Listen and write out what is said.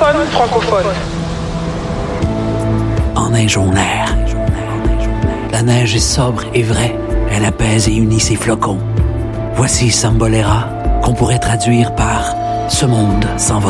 Téléphone francophone. Enneigeons l'air. La neige est sobre et vraie. Elle apaise et unit ses flocons. Voici Sambolera, qu'on pourrait traduire par « Ce monde s'envolera ».